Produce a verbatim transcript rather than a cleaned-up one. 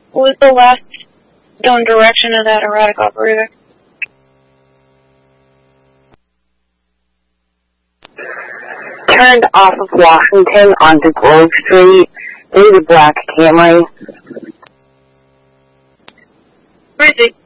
What was the last known direction of that erratic operator? Turned off of Washington onto Grove Street. There's a black Camry. Where is he?